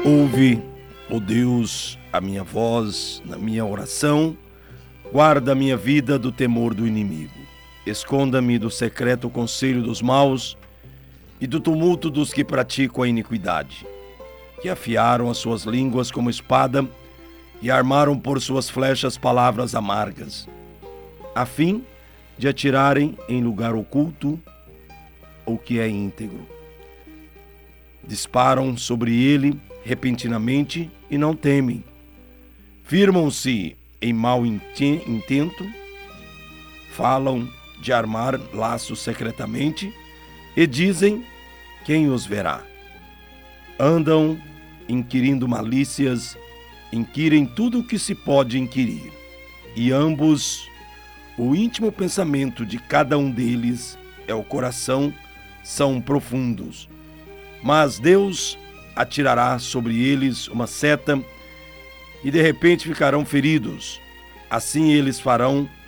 Ouve, ó Deus, a minha voz na minha oração, guarda a minha vida do temor do inimigo. Esconda-me do secreto conselho dos maus e do tumulto dos que praticam a iniquidade, que afiaram as suas línguas como espada e armaram por suas flechas palavras amargas, a fim de atirarem em lugar oculto o que é íntegro. Disparam sobre ele repentinamente e não temem. Firmam-se em mau intento, falam de armar laços secretamente e dizem: quem os verá? Andam inquirindo malícias, inquirem tudo o que se pode inquirir, e ambos, o íntimo pensamento de cada um deles é o coração, são profundos. Mas Deus atirará sobre eles uma seta e de repente ficarão feridos. Assim eles farão